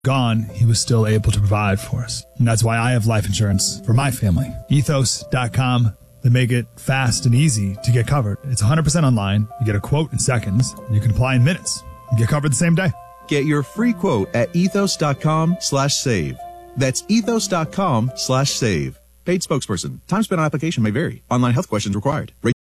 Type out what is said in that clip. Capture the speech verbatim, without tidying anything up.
gone, he was still able to provide for us. And that's why I have life insurance for my family. ethos dot com. They make it fast and easy to get covered. It's one hundred percent online. You get a quote in seconds. And you can apply in minutes and get covered the same day. Get your free quote at ethos dot com slash save. That's ethos dot com slash save. Paid spokesperson. Time spent on application may vary. Online health questions required.